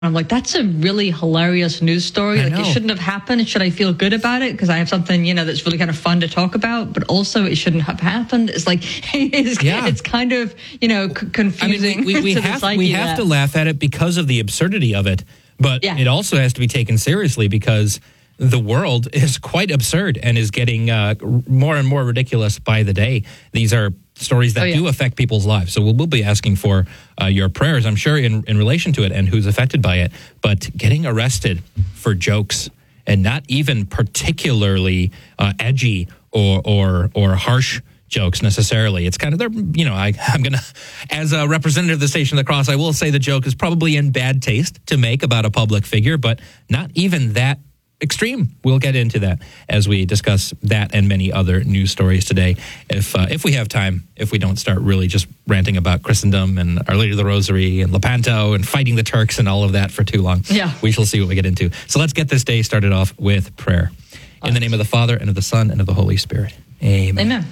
I'm like, that's a really hilarious news story. Like, it shouldn't have happened. Should I feel good about it? Because I have something, that's really kind of fun to talk about, but also it shouldn't have happened. It's like, it's kind of, confusing. I mean, we have to laugh at it because of the absurdity of it, but it also has to be taken seriously because the world is quite absurd and is getting more and more ridiculous by the day. These are stories that do affect people's lives. So we'll be asking for your prayers, I'm sure, in relation to it and who's affected by it. But getting arrested for jokes and not even particularly edgy or harsh jokes necessarily. It's kind of, I'm going to, as a representative of the Station of the Cross, I will say the joke is probably in bad taste to make about a public figure, but not even that extreme. We'll get into that as we discuss that and many other news stories today. If we have time, if we don't start really just ranting about Christendom and Our Lady of the Rosary and Lepanto and fighting the Turks and all of that for too long. Yeah. We shall see what we get into. So let's get this day started off with prayer. In the name of the Father, and of the Son, and of the Holy Spirit. Amen. Amen.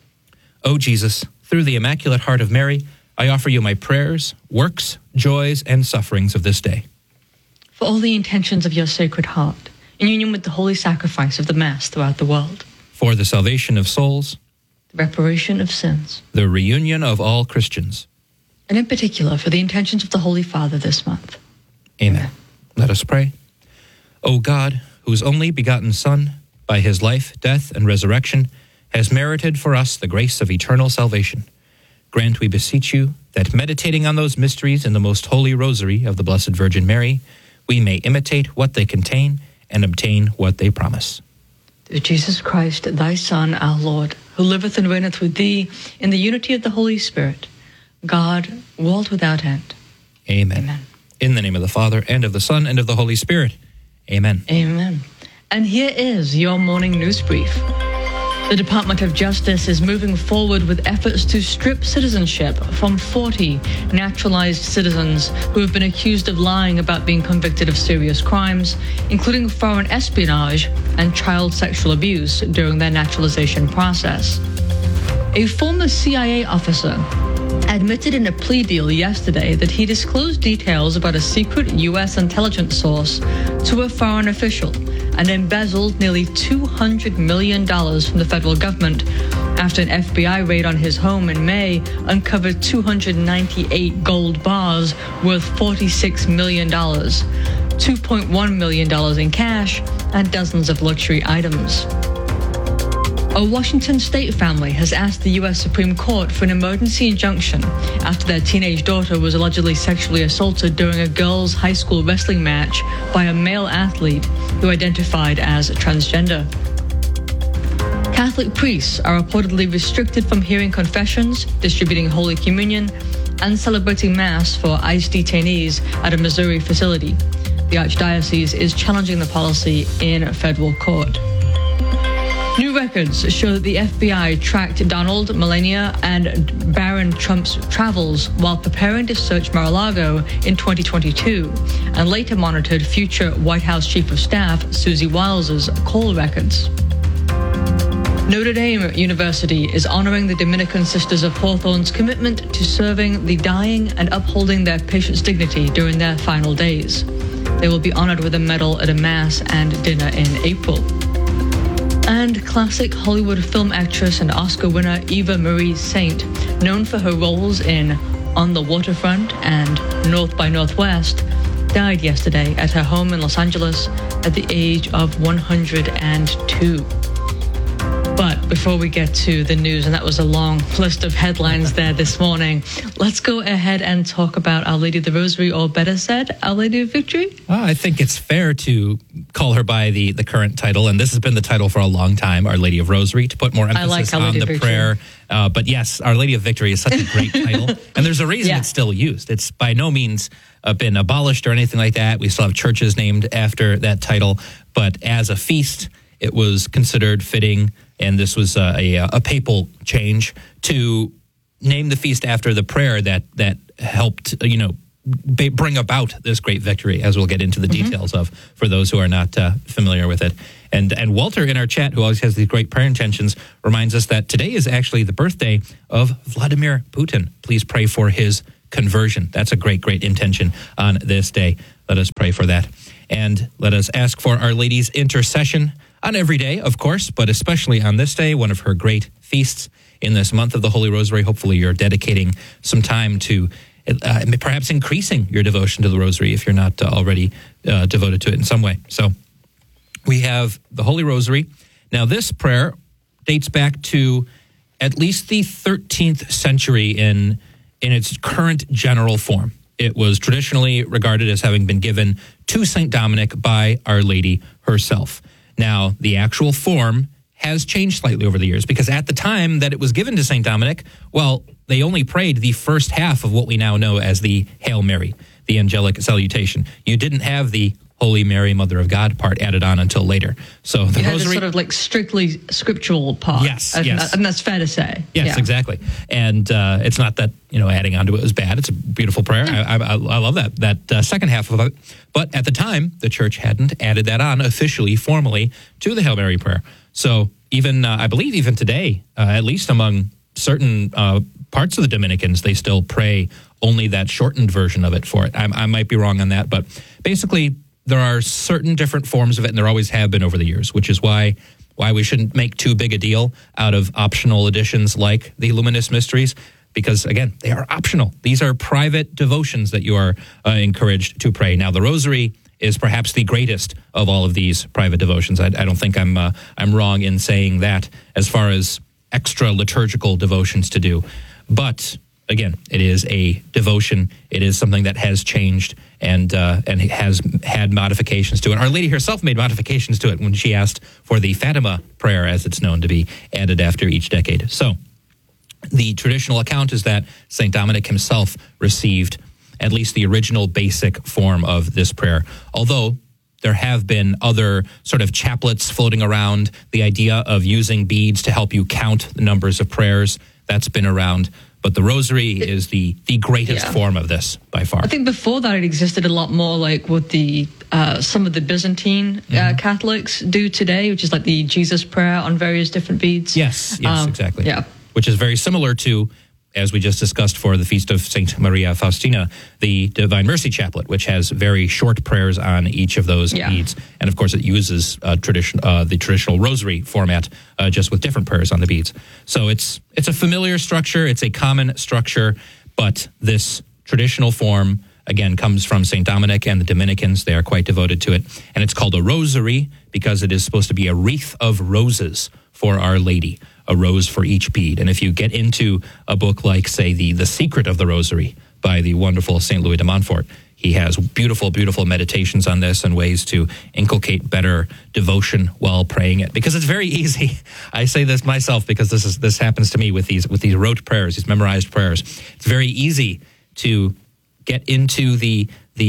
O Jesus, through the Immaculate Heart of Mary, I offer you my prayers, works, joys, and sufferings of this day. For all the intentions of your Sacred Heart, in union with the holy sacrifice of the Mass throughout the world. For the salvation of souls. The reparation of sins. The reunion of all Christians. And in particular, for the intentions of the Holy Father this month. Amen. Let us pray. O God, whose only begotten Son, by his life, death, and resurrection, has merited for us the grace of eternal salvation, grant, we beseech you, that meditating on those mysteries in the most holy rosary of the Blessed Virgin Mary, we may imitate what they contain and obtain what they promise. Through Jesus Christ, thy Son, our Lord, who liveth and reigneth with thee in the unity of the Holy Spirit, God, world without end. Amen. Amen. In the name of the Father, and of the Son, and of the Holy Spirit. Amen. Amen. And here is your morning news brief. The Department of Justice is moving forward with efforts to strip citizenship from 40 naturalized citizens who have been accused of lying about being convicted of serious crimes, including foreign espionage and child sexual abuse during their naturalization process. A former CIA officer admitted in a plea deal yesterday that he disclosed details about a secret U.S. intelligence source to a foreign official and embezzled nearly $200 million from the federal government after an FBI raid on his home in May uncovered 298 gold bars worth $46 million, $2.1 million in cash, and dozens of luxury items. A Washington state family has asked the U.S. Supreme Court for an emergency injunction after their teenage daughter was allegedly sexually assaulted during a girls' high school wrestling match by a male athlete who identified as transgender. Catholic priests are reportedly restricted from hearing confessions, distributing Holy Communion, and celebrating Mass for ICE detainees at a Missouri facility. The Archdiocese is challenging the policy in federal court. New records show that the FBI tracked Donald, Melania, and Barron Trump's travels while preparing to search Mar-a-Lago in 2022, and later monitored future White House Chief of Staff Susie Wiles's call records. Notre Dame University is honoring the Dominican Sisters of Hawthorne's commitment to serving the dying and upholding their patients' dignity during their final days. They will be honored with a medal at a Mass and dinner in April. And classic Hollywood film actress and Oscar winner Eva Marie Saint, known for her roles in On the Waterfront and North by Northwest, died yesterday at her home in Los Angeles at the age of 102. But before we get to the news, and that was a long list of headlines there this morning, let's go ahead and talk about Our Lady of the Rosary, or better said, Our Lady of Victory. I think it's fair to call her by the current title, and this has been the title for a long time, Our Lady of Rosary, to put more emphasis on the prayer. But yes, Our Lady of Victory is such a great title, and there's a reason it's still used. It's by no means been abolished or anything like that. We still have churches named after that title, but as a feast, it was considered fitting, and this was a papal change to name the feast after the prayer that helped, bring about this great victory, as we'll get into the details of for those who are not familiar with it. And Walter in our chat, who always has these great prayer intentions, reminds us that today is actually the birthday of Vladimir Putin. Please pray for his conversion. That's a great, great intention on this day. Let us pray for that. And let us ask for Our Lady's intercession on every day, of course, but especially on this day, one of her great feasts in this month of the Holy Rosary. Hopefully you're dedicating some time to perhaps increasing your devotion to the Rosary if you're not already devoted to it in some way. So we have the Holy Rosary. Now this prayer dates back to at least the 13th century in its current general form. It was traditionally regarded as having been given to St. Dominic by Our Lady herself. Now, the actual form has changed slightly over the years because at the time that it was given to St. Dominic, well, they only prayed the first half of what we now know as the Hail Mary, the angelic salutation. You didn't have the Holy Mary, Mother of God part added on until later. So the Rosary, sort of like strictly scriptural part. Yes. And that's fair to say. Yes, exactly. And it's not that, adding on to it was bad. It's a beautiful prayer. I love that second half of it. But at the time, the church hadn't added that on officially, formally, to the Hail Mary prayer. So even, I believe even today, at least among certain parts of the Dominicans, they still pray only that shortened version of it for it. I might be wrong on that, but basically there are certain different forms of it, and there always have been over the years, which is why we shouldn't make too big a deal out of optional editions like the Luminous Mysteries, because, again, they are optional. These are private devotions that you are encouraged to pray. Now, the Rosary is perhaps the greatest of all of these private devotions. I don't think I'm wrong in saying that as far as extra liturgical devotions to do. But again, it is a devotion. It is something that has changed and it has had modifications to it. Our Lady herself made modifications to it when she asked for the Fatima prayer, as it's known, to be added after each decade. So the traditional account is that St. Dominic himself received at least the original basic form of this prayer, although there have been other sort of chaplets floating around. The idea of using beads to help you count the numbers of prayers, that's been around. But the Rosary is the greatest form of this by far. I think before that it existed a lot more like what the some of the Byzantine Catholics do today, which is like the Jesus prayer on various different beads. Yes, exactly. Yeah. Which is very similar to, as we just discussed for the Feast of St. Maria Faustina, the Divine Mercy Chaplet, which has very short prayers on each of those beads. And of course, it uses the traditional Rosary format, just with different prayers on the beads. So it's a familiar structure, it's a common structure, but this traditional form, again, comes from St. Dominic and the Dominicans. They are quite devoted to it. And it's called a rosary because it is supposed to be a wreath of roses for Our Lady, a rose for each bead. And if you get into a book like, say, The Secret of the Rosary by the wonderful St. Louis de Montfort, he has beautiful, beautiful meditations on this and ways to inculcate better devotion while praying it. Because it's very easy. I say this myself because this happens to me with these rote prayers, these memorized prayers. It's very easy to get into the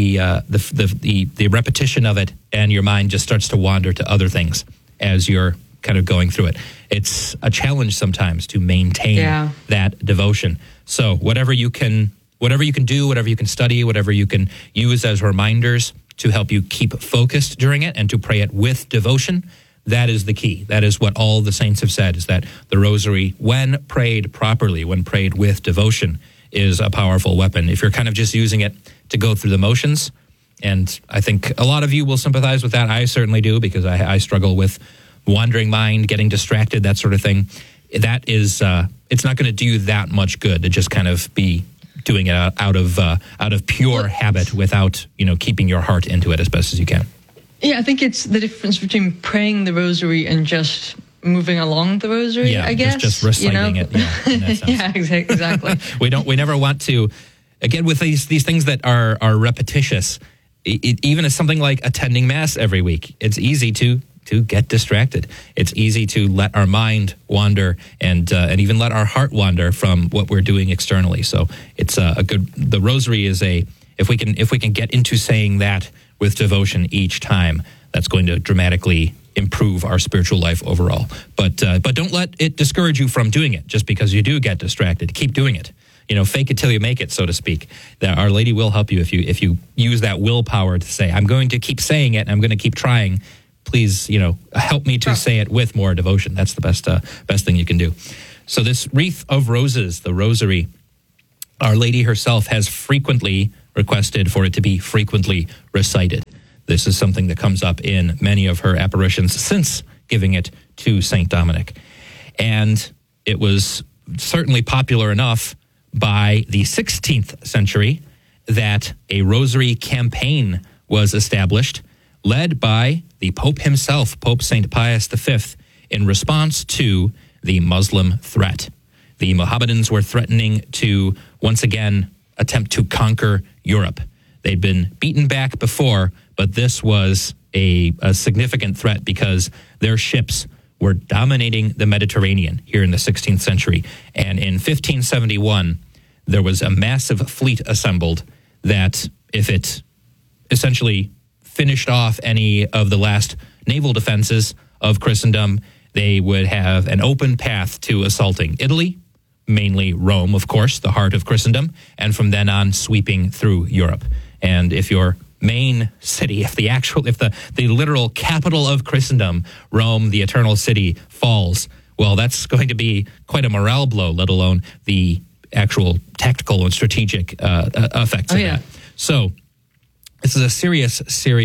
repetition of it, and your mind just starts to wander to other things as you're kind of going through it. It's a challenge sometimes to maintain that devotion. So whatever you can do, whatever you can study, whatever you can use as reminders to help you keep focused during it and to pray it with devotion, that is the key. That is what all the saints have said, is that the Rosary, when prayed properly, when prayed with devotion, is a powerful weapon. If you're kind of just using it to go through the motions, and I think a lot of you will sympathize with that. I certainly do, because I struggle with wandering mind, getting distracted, that sort of thing. That is, it's not going to do that much good to just kind of be doing it out of pure habit without, keeping your heart into it as best as you can. Yeah, I think it's the difference between praying the Rosary and just moving along the Rosary, I guess. Just reciting it. Yeah, exactly. We never want to, again, with these things that are repetitious, even as something like attending Mass every week, it's easy to get distracted. It's easy to let our mind wander and even let our heart wander from what we're doing externally. So it's the Rosary is if we can get into saying that with devotion each time, that's going to dramatically improve our spiritual life overall. But don't let it discourage you from doing it just because you do get distracted. Keep doing it. Fake it till you make it, so to speak. That Our Lady will help you if you use that willpower to say, I'm going to keep saying it and I'm going to keep trying. Please, help me to say it with more devotion. That's the best thing you can do. So this wreath of roses, the Rosary, Our Lady herself has frequently requested for it to be frequently recited. This is something that comes up in many of her apparitions since giving it to St. Dominic. And it was certainly popular enough by the 16th century that a rosary campaign was established, led by the Pope himself, Pope St. Pius V, in response to the Muslim threat. The Mohammedans were threatening to once again attempt to conquer Europe. They'd been beaten back before, but this was a significant threat because their ships were dominating the Mediterranean here in the 16th century. And in 1571, there was a massive fleet assembled that, if it essentially finished off any of the last naval defenses of Christendom, they would have an open path to assaulting Italy, mainly Rome, of course, the heart of Christendom, and from then on sweeping through Europe. And if your main city, if the literal capital of Christendom, Rome, the eternal city, falls, well, that's going to be quite a morale blow, let alone the actual tactical and strategic effects of that. So this is a serious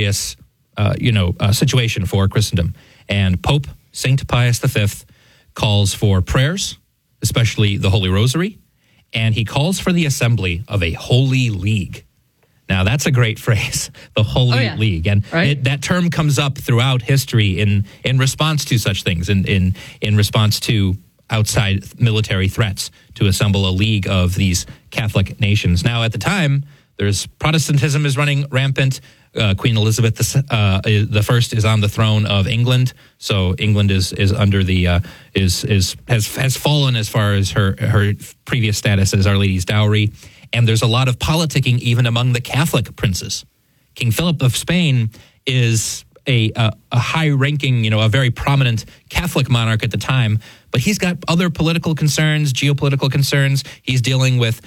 situation for Christendom. And Pope St. Pius V calls for prayers, especially the Holy Rosary, and he calls for the assembly of a Holy League. Now, that's a great phrase, the Holy League. And that term comes up throughout history in response to such things, in response to outside military threats, to assemble a league of these Catholic nations. Now, at the time, there's Protestantism is running rampant. Queen Elizabeth the First is on the throne of England, so England is under the has fallen as far as her previous status as Our Lady's dowry, and there's a lot of politicking even among the Catholic princes. King Philip of Spain is a high-ranking, a very prominent Catholic monarch at the time, but he's got other political concerns, geopolitical concerns. He's dealing with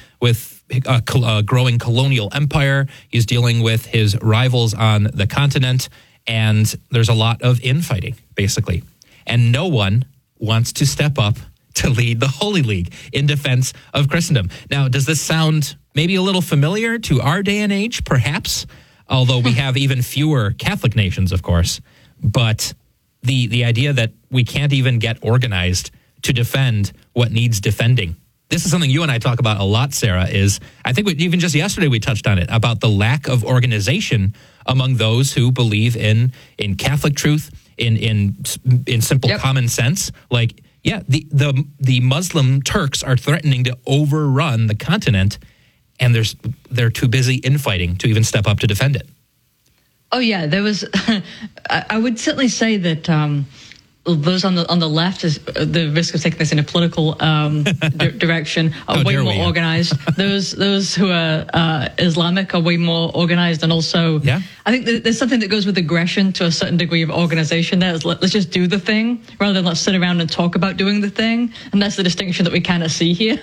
a growing colonial empire. He's dealing with his rivals on the continent, and there's a lot of infighting, basically. And no one wants to step up to lead the Holy League in defense of Christendom. Now, does this sound maybe a little familiar to our day and age, perhaps? Although we have even fewer Catholic nations, of course. But the idea that we can't even get organized to defend what needs defending. This is something you and I talk about a lot, Sarah, is I think even just yesterday we touched on it, about the lack of organization among those who believe in Catholic truth, in simple common sense. Like, the Muslim Turks are threatening to overrun the continent, and they're too busy infighting to even step up to defend it. Oh, yeah, there was, I would certainly say that those on the left, is the risk of taking this in a political direction, are way more organized. Those who are Islamic are way more organized, and also I think there's something that goes with aggression to a certain degree of organization. There, let's just do the thing rather than let's sit around and talk about doing the thing, and that's the distinction that we kind of see here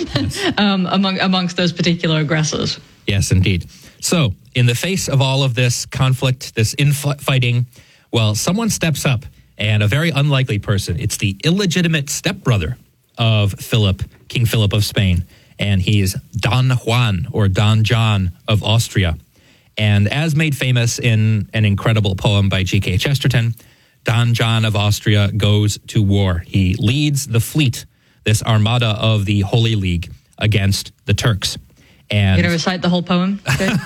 amongst those particular aggressors. Yes, indeed. So, in the face of all of this conflict, this infighting, well, someone steps up. And a very unlikely person. It's the illegitimate stepbrother of Philip, King Philip of Spain. And he's Don Juan, or Don John of Austria. And as made famous in an incredible poem by G.K. Chesterton, Don John of Austria goes to war. He leads the fleet, this armada of the Holy League, against the Turks. And you gonna recite the whole poem?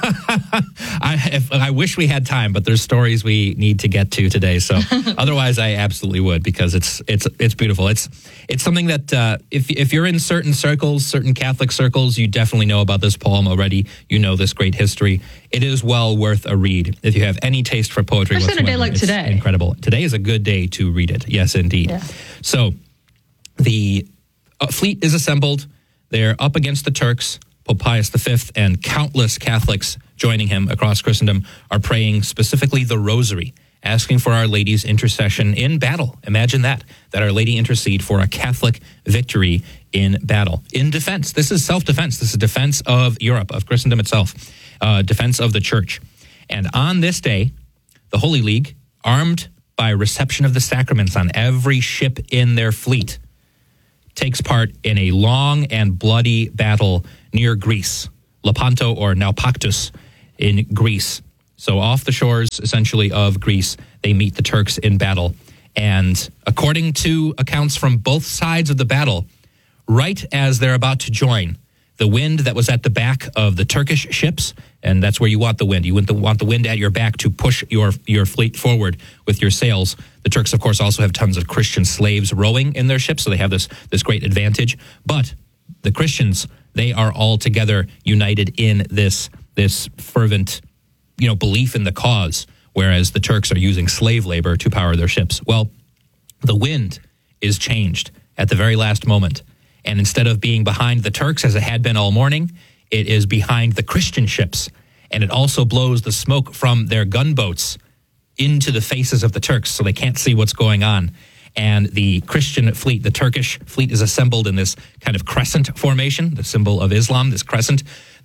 I wish we had time, but there's stories we need to get to today. So otherwise, I absolutely would, because it's beautiful. It's something that if you're in certain circles, certain Catholic circles, you definitely know about this poem already. You know this great history. It is well worth a read if you have any taste for poetry. Especially on a day like today. Incredible. Today is a good day to read it. Yes, indeed. Yeah. So the fleet is assembled. They're up against the Turks. Pope Pius V and countless Catholics joining him across Christendom are praying specifically the Rosary, asking for Our Lady's intercession in battle. Imagine that Our Lady intercede for a Catholic victory in battle, in defense. This is self-defense. This is defense of Europe, of Christendom itself, defense of the Church. And on this day, the Holy League, armed by reception of the sacraments on every ship in their fleet, takes part in a long and bloody battle near Greece, Lepanto or Naupactus in Greece. So off the shores, essentially, of Greece, they meet the Turks in battle. And according to accounts from both sides of the battle, right as they're about to join, the wind that was at the back of the Turkish ships, and that's where you want the wind. You want the wind at your back to push your fleet forward with your sails. The Turks, of course, also have tons of Christian slaves rowing in their ships, so they have this great advantage. But the Christians, they are all together united in this fervent, belief in the cause, whereas the Turks are using slave labor to power their ships. Well, the wind is changed at the very last moment. And instead of being behind the Turks, as it had been all morning, it is behind the Christian ships. And it also blows the smoke from their gunboats into the faces of the Turks, so they can't see what's going on. And the Christian fleet, the Turkish fleet, is assembled in this kind of crescent formation, the symbol of Islam, this crescent.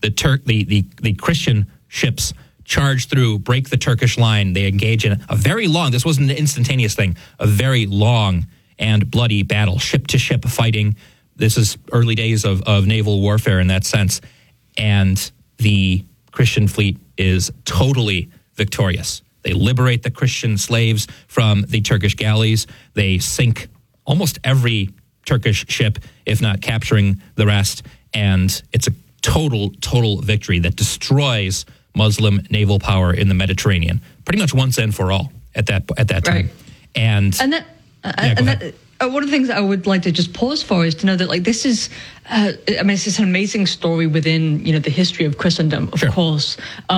The Christian ships charge through, break the Turkish line. They engage in a very long, this wasn't an instantaneous thing, a very long and bloody battle, ship-to-ship fighting. This is early days of naval warfare in that sense. And the Christian fleet is totally victorious. They liberate the Christian slaves from the Turkish galleys. They sink almost every Turkish ship, if not capturing the rest. And it's a total victory that destroys Muslim naval power in the Mediterranean, pretty much once and for all at that time. Right. One of the things I would like to just pause for is to know that, this is, it's just an amazing story within, the history of Christendom, of course,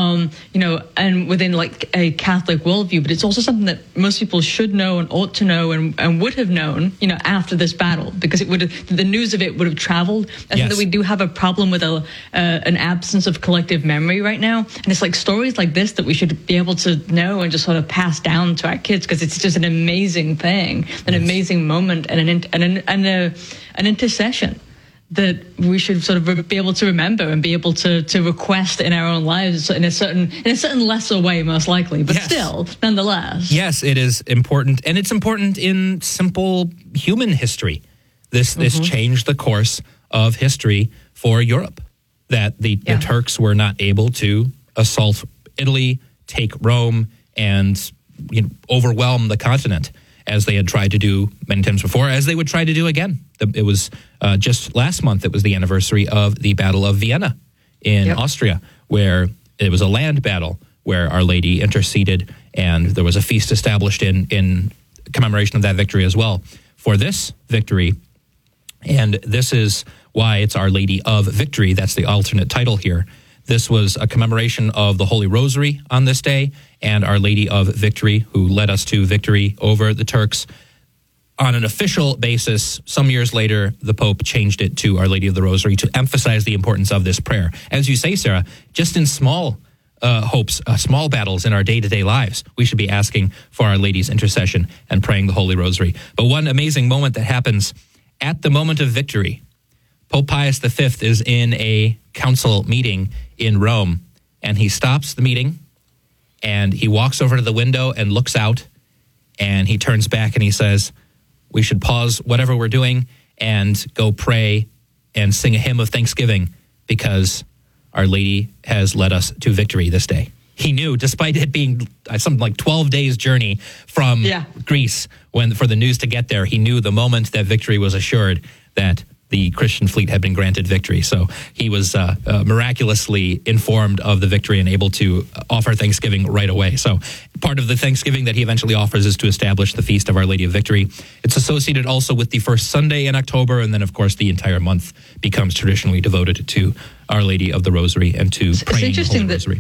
and within, a Catholic worldview. But it's also something that most people should know and ought to know and would have known, after this battle, because the news of it would have traveled. I think that we do have a problem with an absence of collective memory right now. And it's stories like this that we should be able to know and just sort of pass down to our kids, because it's just an amazing thing, an amazing moment. And an intercession that we should sort of be able to remember and be able to request in our own lives in a certain lesser way, most likely, but still, nonetheless. Yes, it is important, and it's important in simple human history. This changed the course of history for Europe. That the Turks were not able to assault Italy, take Rome, and overwhelm the continent, as they had tried to do many times before, as they would try to do again. It was just last month, it was the anniversary of the Battle of Vienna in Austria, where it was a land battle where Our Lady interceded, and there was a feast established in commemoration of that victory as well. For this victory, and this is why it's Our Lady of Victory, that's the alternate title here. This was a commemoration of the Holy Rosary on this day, and Our Lady of Victory, who led us to victory over the Turks. On an official basis, some years later, the Pope changed it to Our Lady of the Rosary to emphasize the importance of this prayer. As you say, Sarah, just in small small battles in our day-to-day lives, we should be asking for Our Lady's intercession and praying the Holy Rosary. But one amazing moment that happens at the moment of victory, Pope Pius V is in a council meeting in Rome, and he stops the meeting, and he walks over to the window and looks out, and he turns back and he says, we should pause whatever we're doing and go pray and sing a hymn of thanksgiving, because Our Lady has led us to victory this day. He knew, despite it being something like 12 days journey from Greece, for the news to get there, he knew the moment that victory was assured that the Christian fleet had been granted victory. So he was miraculously informed of the victory and able to offer thanksgiving right away. So part of the thanksgiving that he eventually offers is to establish the Feast of Our Lady of Victory. It's associated also with the first Sunday in October, and then, of course, the entire month becomes traditionally devoted to Our Lady of the Rosary and to praying the Holy Rosary.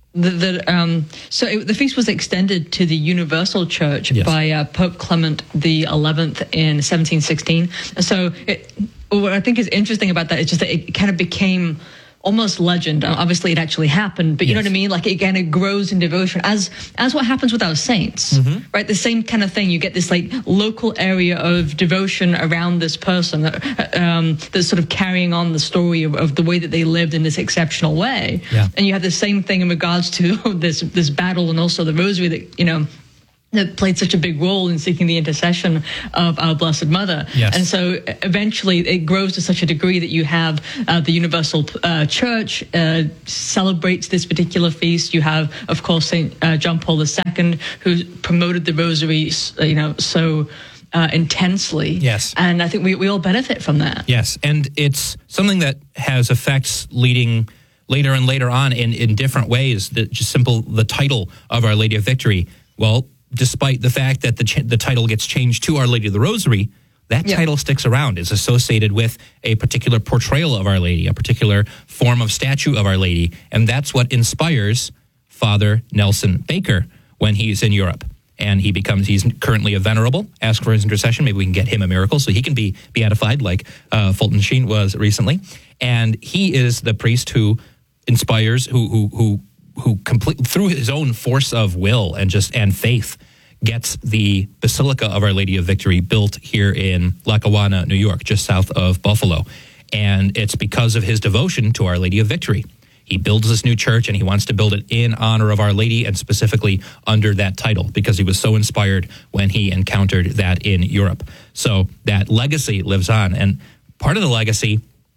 So the feast was extended to the Universal Church by Pope Clement XI in 1716. So what I think is interesting about that is just that it kind of became almost legend. Obviously, it actually happened, but you know what I mean? It grows in devotion, as what happens with our saints, right? The same kind of thing. You get this local area of devotion around this person that's sort of carrying on the story of the way that they lived in this exceptional way. Yeah. And you have the same thing in regards to this battle and also the rosary that that played such a big role in seeking the intercession of our Blessed Mother. Yes. And so eventually it grows to such a degree that you have the Universal Church celebrates this particular feast. You have, of course, St. John Paul II, who promoted the Rosary, so intensely. Yes. And I think we all benefit from that. Yes. And it's something that has effects leading later and later on in different ways. The title of Our Lady of Victory. Well, despite the fact that the title gets changed to Our Lady of the Rosary, that title sticks around. It's associated with a particular portrayal of Our Lady, a particular form of statue of Our Lady. And that's what inspires Father Nelson Baker when he's in Europe. And he's currently a venerable. Ask for his intercession. Maybe we can get him a miracle so he can be beatified like Fulton Sheen was recently. And he is the priest who inspires, who through his own force of will and faith gets the Basilica of Our Lady of Victory built here in Lackawanna, New York, just south of Buffalo. And it's because of his devotion to Our Lady of Victory. He builds this new church, and he wants to build it in honor of Our Lady, and specifically under that title, because he was so inspired when he encountered that in Europe. So that legacy lives on. And part of the legacy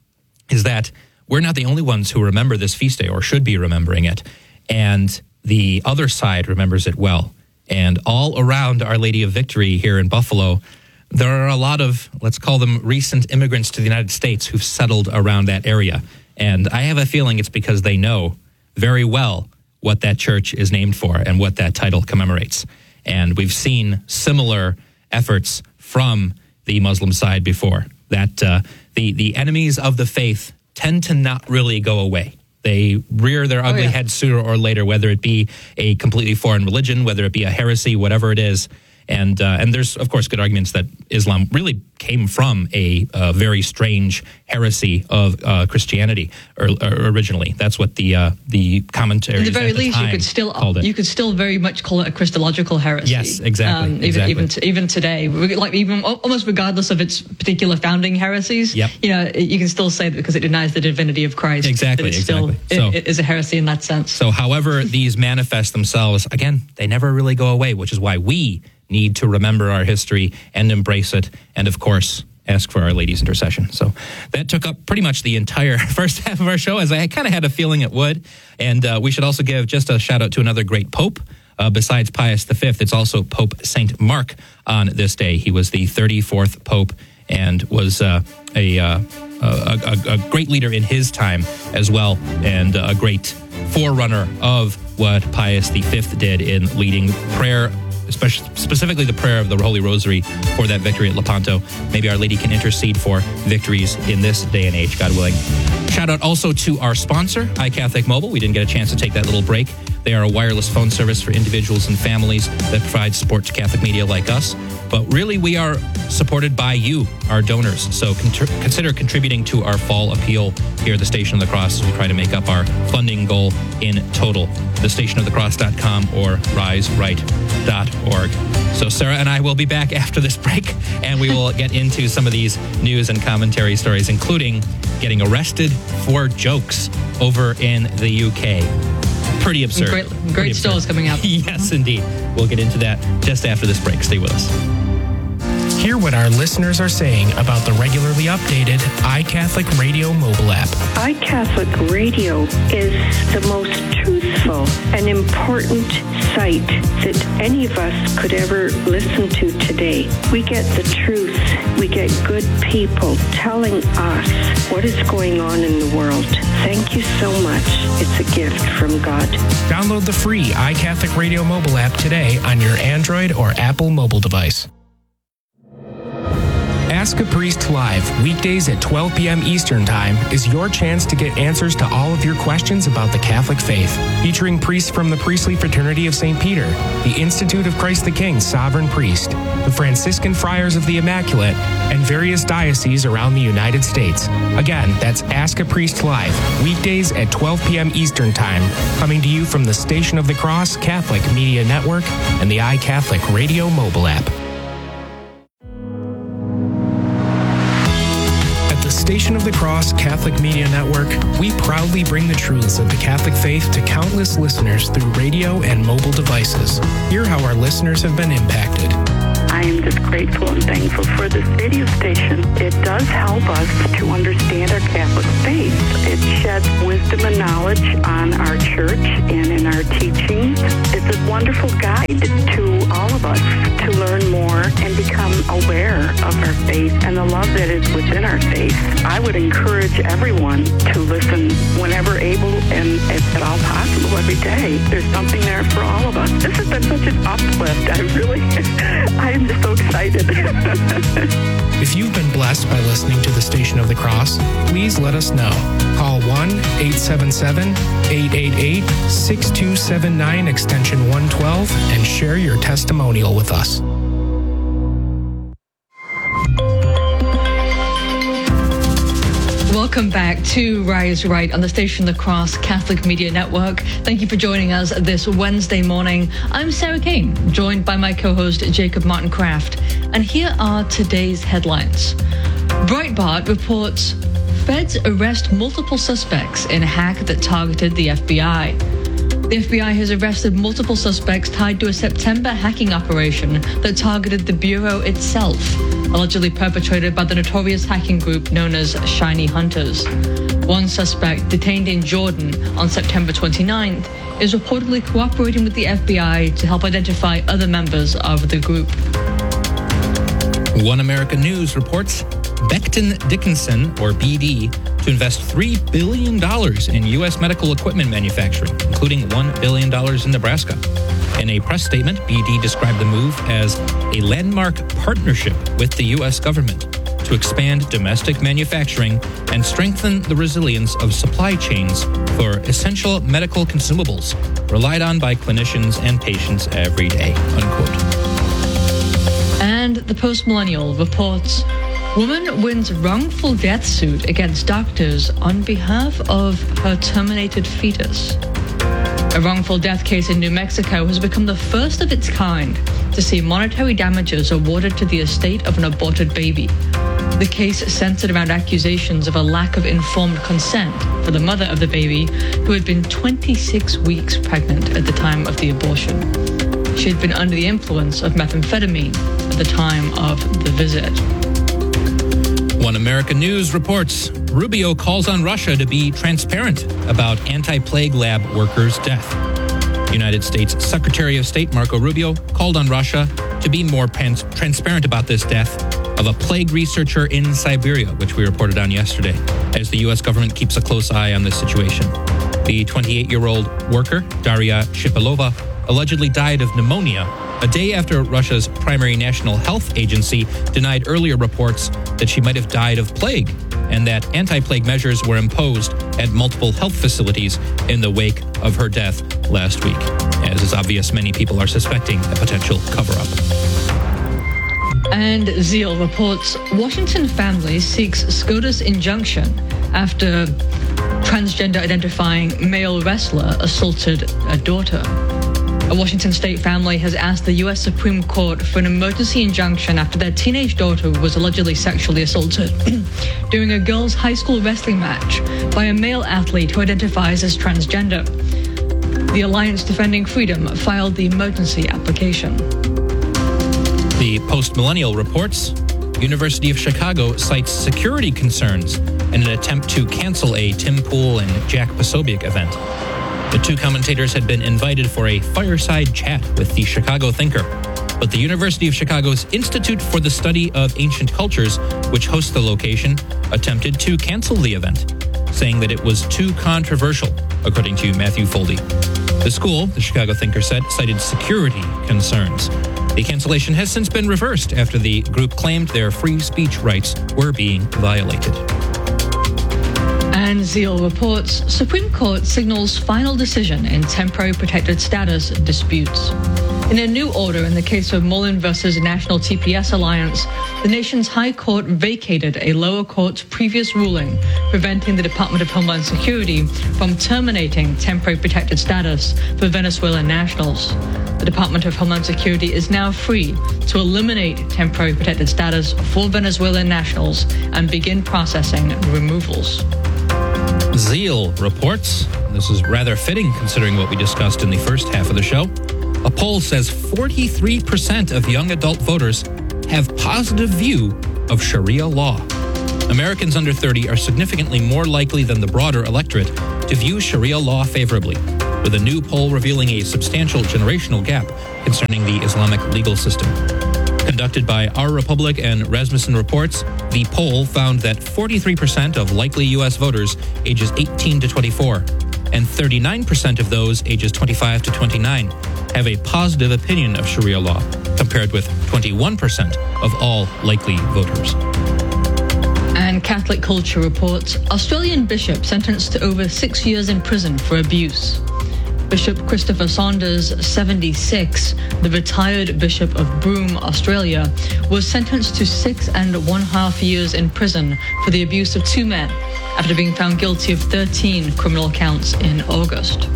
is that we're not the only ones who remember this feast day or should be remembering it. And the other side remembers it well. And all around Our Lady of Victory here in Buffalo, there are a lot of, let's call them recent immigrants to the United States who've settled around that area. And I have a feeling it's because they know very well what that church is named for and what that title commemorates. And we've seen similar efforts from the Muslim side before, that the enemies of the faith tend to not really go away. They rear their ugly heads sooner or later, whether it be a completely foreign religion, whether it be a heresy, whatever it is. And there's, of course, good arguments that Islam really came from a very strange heresy of Christianity originally. That's what the commentaries at the very least you could still very much call it a Christological heresy. Yes, exactly. Even today, like even almost regardless of its particular founding heresies, you can still say that because it denies the divinity of Christ. Exactly. It is a heresy in that sense. So, however these manifest themselves, again, they never really go away, which is why we need to remember our history and embrace it, and of course, ask for Our Lady's intercession. So that took up pretty much the entire first half of our show, as I kind of had a feeling it would. And we should also give just a shout out to another great pope. Besides Pius V, it's also Pope St. Mark on this day. He was the 34th pope and was a great leader in his time as well, and a great forerunner of what Pius V did in leading prayer, especially specifically the prayer of the Holy Rosary for that victory at Lepanto. Maybe Our Lady can intercede for victories in this day and age, God willing. Shout out also to our sponsor, iCatholic Mobile. We didn't get a chance to take that little break. They are a wireless phone service for individuals and families that provide support to Catholic media like us. But really, we are supported by you, our donors. So consider contributing to our fall appeal here at the Station of the Cross as we try to make up our funding goal in total. thestationofthecross.com or riseright.org. So Sarah and I will be back after this break, and we will get into some of these news and commentary stories, including getting arrested for jokes over in the UK. Pretty absurd. Great stories coming up. Yes, indeed. We'll get into that just after this break. Stay with us. Hear what our listeners are saying about the regularly updated iCatholic Radio mobile app. iCatholic Radio is the most truthful and important site that any of us could ever listen to today. We get the truth. We get good people telling us what is going on in the world. Thank you so much. It's a gift from God. Download the free iCatholic Radio mobile app today on your Android or Apple mobile device. Ask a Priest Live, weekdays at 12 p.m. Eastern Time, is your chance to get answers to all of your questions about the Catholic faith. Featuring priests from the Priestly Fraternity of St. Peter, the Institute of Christ the King Sovereign Priest, the Franciscan Friars of the Immaculate, and various dioceses around the United States. Again, that's Ask a Priest Live, weekdays at 12 p.m. Eastern Time, coming to you from the Station of the Cross Catholic Media Network and the iCatholic Radio mobile app. Station Station of the Cross Catholic Media Network, we proudly bring the truths of the Catholic faith to countless listeners through radio and mobile devices. Hear how our listeners have been impacted. I am just grateful and thankful for this radio station. It does help us to understand our Catholic faith. It sheds wisdom and knowledge on our church and in our teachings. It's a wonderful guide to all of us to learn more and become aware of our faith and the love that is within our faith. I would encourage everyone to listen whenever able and if at all possible every day. There's something there for all of us. This has been such an uplift. I am just so excited. If you've been blessed by listening to the Station of the Cross, please let us know. Call 1-877-888-6279 extension 112 and share your testimonial with us. Welcome back to Rise Right on the Station of the Cross Catholic Media Network. Thank you for joining us this Wednesday morning. I'm Sarah Kane, joined by my co-host Jacob Martin Kraft. And here are today's headlines. Breitbart reports feds arrest multiple suspects in a hack that targeted the FBI. The FBI has arrested multiple suspects tied to a September hacking operation that targeted the Bureau itself, allegedly perpetrated by the notorious hacking group known as Shiny Hunters. One suspect, detained in Jordan on September 29th, is reportedly cooperating with the FBI to help identify other members of the group. One American News reports Becton Dickinson, or BD, to invest $3 billion in U.S. medical equipment manufacturing, including $1 billion in Nebraska. In a press statement, BD described the move as a landmark partnership with the U.S. government to expand domestic manufacturing and strengthen the resilience of supply chains for essential medical consumables relied on by clinicians and patients every day, unquote. And the Post-Millennial reports woman wins wrongful death suit against doctors on behalf of her terminated fetus. A wrongful death case in New Mexico has become the first of its kind to see monetary damages awarded to the estate of an aborted baby. The case centered around accusations of a lack of informed consent for the mother of the baby, who had been 26 weeks pregnant at the time of the abortion. She had been under the influence of methamphetamine at the time of the visit. One American News reports Rubio calls on Russia to be transparent about anti-plague lab workers' death. United States Secretary of State Marco Rubio called on Russia to be more transparent about this death of a plague researcher in Siberia, which we reported on yesterday, as the U.S. government keeps a close eye on this situation. The 28-year-old worker, Daria Shipilova, allegedly died of pneumonia a day after Russia's primary national health agency denied earlier reports that she might have died of plague, and that anti-plague measures were imposed at multiple health facilities in the wake of her death last week. As is obvious, many people are suspecting a potential cover-up. And Zeal reports Washington family seeks SCOTUS injunction after transgender-identifying male wrestler assaulted a daughter. A Washington state family has asked the U.S. Supreme Court for an emergency injunction after their teenage daughter was allegedly sexually assaulted during a girls' high school wrestling match by a male athlete who identifies as transgender. The Alliance Defending Freedom filed the emergency application. The Post-Millennial reports University of Chicago cites security concerns in an attempt to cancel a Tim Pool and Jack Posobiec event. The two commentators had been invited for a fireside chat with the Chicago thinker, but the University of Chicago's Institute for the Study of Ancient Cultures, which hosts the location, attempted to cancel the event, saying that it was too controversial, according to Matthew Foldy. The school, the Chicago thinker said, cited security concerns. The cancellation has since been reversed after the group claimed their free speech rights were being violated. And Zeal reports Supreme Court signals final decision in temporary protected status disputes. In a new order in the case of Mullen versus National TPS Alliance, the nation's High Court vacated a lower court's previous ruling preventing the Department of Homeland Security from terminating temporary protected status for Venezuelan nationals. The Department of Homeland Security is now free to eliminate temporary protected status for Venezuelan nationals and begin processing removals. Zeal reports, this is rather fitting considering what we discussed in the first half of the show, a poll says 43% of young adult voters have positive view of Sharia law. Americans under 30 are significantly more likely than the broader electorate to view Sharia law favorably, with a new poll revealing a substantial generational gap concerning the Islamic legal system. Conducted by Our Republic and Rasmussen Reports, the poll found that 43% of likely U.S. voters ages 18 to 24 and 39% of those ages 25 to 29 have a positive opinion of Sharia law, compared with 21% of all likely voters. And Catholic Culture reports, Australian bishop sentenced to over 6 years in prison for abuse. Bishop Christopher Saunders, 76, the retired Bishop of Broome, Australia, was sentenced to 6.5 years in prison for the abuse of 2 men after being found guilty of 13 criminal counts in August.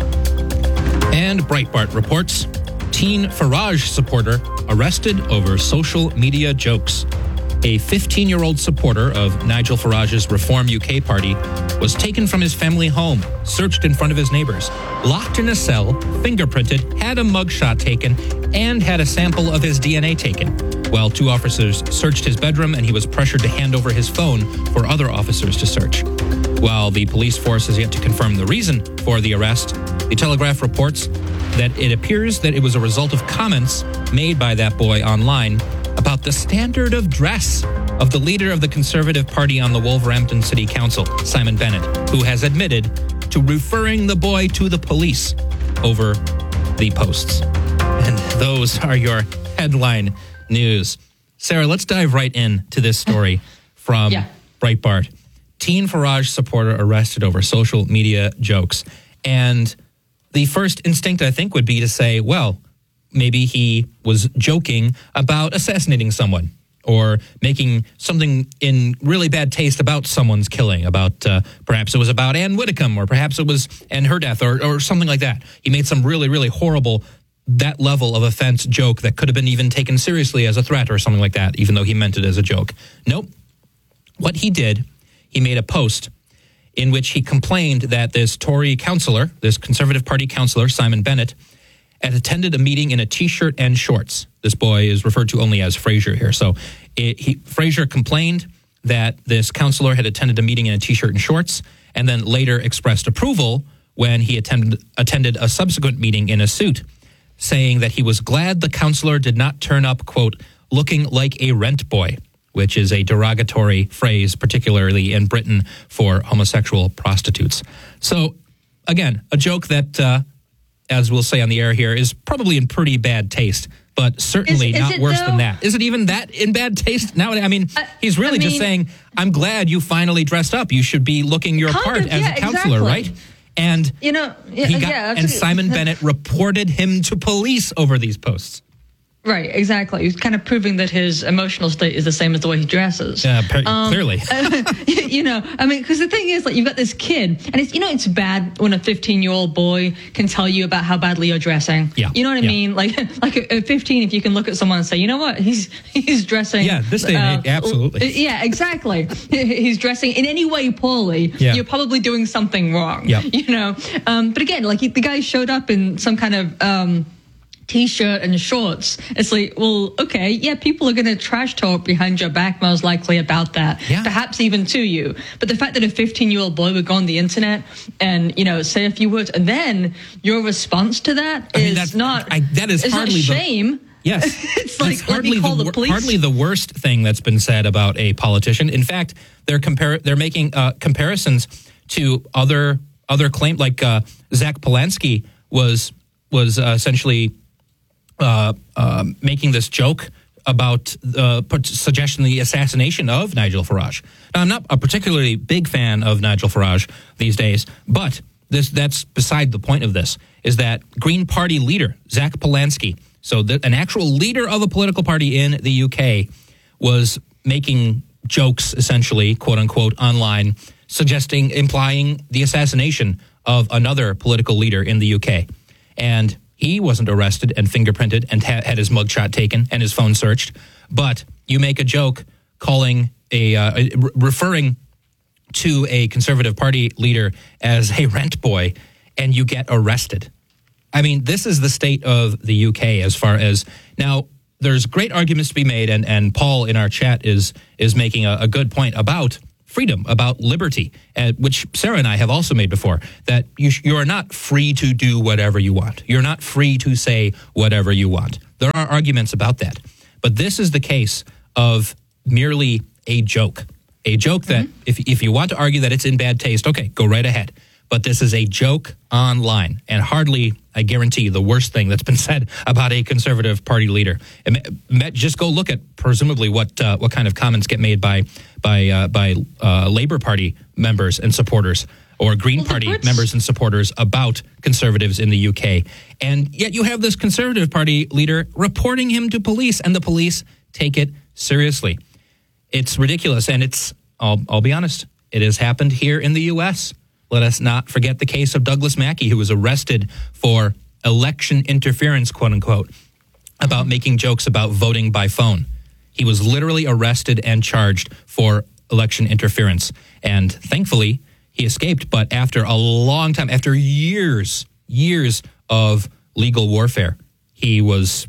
And Breitbart reports, teen Farage supporter arrested over social media jokes. A 15-year-old supporter of Nigel Farage's Reform UK party was taken from his family home, searched in front of his neighbors, locked in a cell, fingerprinted, had a mugshot taken, and had a sample of his DNA taken, while 2 officers searched his bedroom and he was pressured to hand over his phone for other officers to search. While the police force has yet to confirm the reason for the arrest, the Telegraph reports that it appears that it was a result of comments made by that boy online about the standard of dress of the leader of the Conservative Party on the Wolverhampton City Council, Simon Bennett, who has admitted to referring the boy to the police over the posts. And those are your headline news. Sarah, let's dive right into this story from Breitbart. Teen Farage supporter arrested over social media jokes. And the first instinct, I think, would be to say, well, maybe he was joking about assassinating someone or making something in really bad taste about someone's killing, about perhaps it was about Anne Whitcomb, or perhaps it was and her death, or something like that. He made some really, really horrible, that level of offense joke that could have been even taken seriously as a threat or something like that, even though he meant it as a joke. Nope. What he did, he made a post in which he complained that this Tory councillor, this Conservative Party councillor, Simon Bennett, had attended a meeting in a T-shirt and shorts. This boy is referred to only as Fraser here. So Fraser complained that this councillor had attended a meeting in a T-shirt and shorts, and then later expressed approval when he attended a subsequent meeting in a suit, saying that he was glad the councillor did not turn up, quote, looking like a rent boy, which is a derogatory phrase, particularly in Britain, for homosexual prostitutes. So, again, a joke that, as we'll say on the air here, is probably in pretty bad taste, but certainly not worse than that. Is it even that in bad taste nowadays? I mean, he's really just saying, I'm glad you finally dressed up. You should be looking your part as a counselor, right? And and Simon Bennett reported him to police over these posts. Right, exactly. He's kind of proving that his emotional state is the same as the way he dresses. Yeah, clearly. Because the thing is, like, you've got this kid, and it's bad when a 15-year-old boy can tell you about how badly you're dressing. Yeah. You know what I mean? Like at 15, if you can look at someone and say, you know what, he's dressing. Yeah, this day and age, absolutely. Yeah, exactly. He's dressing in any way poorly. Yeah. You're probably doing something wrong. Yeah. But again, like the guy showed up in some kind of T-shirt and shorts. It's like, well, okay, yeah, people are going to trash talk behind your back most likely about that, perhaps even to you. But the fact that a 15-year-old boy would go on the internet and, say a few words, and then your response to that is not shame. Yes. It's like, hardly the police. Hardly the worst thing that's been said about a politician. In fact, they're making comparisons to other claims, like Zach Polanski was essentially making this joke about suggesting the assassination of Nigel Farage. Now, I'm not a particularly big fan of Nigel Farage these days, but that's beside the point of this, is that Green Party leader, Zach Polanski, so an actual leader of a political party in the UK, was making jokes, essentially, quote unquote, online, implying the assassination of another political leader in the UK. And he wasn't arrested and fingerprinted and had his mugshot taken and his phone searched. But you make a joke referring to a Conservative Party leader as a rent boy, and you get arrested. I mean, this is the state of the UK as far as... Now, there's great arguments to be made, and Paul in our chat is making a good point about freedom, about liberty, which Sarah and I have also made before, that you are not free to do whatever you want. You're not free to say whatever you want. There are arguments about that. But this is the case of merely a joke. A joke that if you want to argue that it's in bad taste, okay, go right ahead. But this is a joke online, and hardly, I guarantee, the worst thing that's been said about a Conservative Party leader. Just go look at presumably what kind of comments get made by Labour Party members and supporters, or Green Party members and supporters about Conservatives in the UK. And yet you have this Conservative Party leader reporting him to police, and the police take it seriously. It's ridiculous, and I'll be honest, it has happened here in the U.S. Let us not forget the case of Douglas Mackey, who was arrested for election interference, quote unquote, about making jokes about voting by phone. He was literally arrested and charged for election interference. And thankfully, he escaped. But after a long time, after years of legal warfare, he was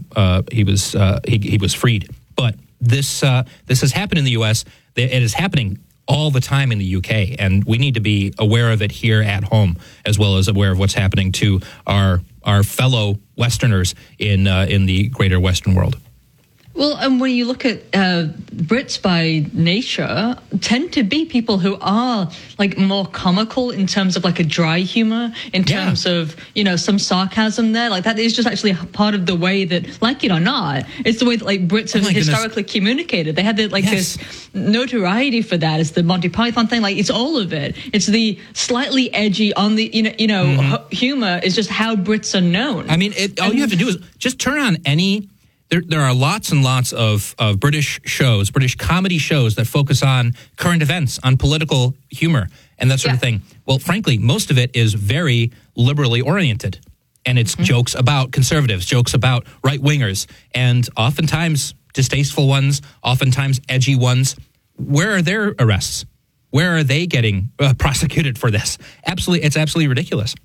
freed. But this has happened in the U.S. It is happening all the time in the UK, and we need to be aware of it here at home, as well as aware of what's happening to our fellow Westerners in the greater Western world. Well, and when you look at Brits by nature, tend to be people who are like more comical in terms of like a dry humor, in terms of, some sarcasm there. Like that is just actually part of the way that, like it or not, it's the way that like Brits have historically communicated. They had this notoriety for that. It's the Monty Python thing. Like it's all of it. It's the slightly edgy on the, humor is just how Brits are known. I mean, all you have to do is just turn on any... There are lots and lots of British shows, British comedy shows that focus on current events, on political humor, and that sort of thing. Well, frankly, most of it is very liberally oriented, and it's jokes about conservatives, jokes about right-wingers, and oftentimes distasteful ones, oftentimes edgy ones. Where are their arrests? Where are they getting prosecuted for this? It's absolutely ridiculous.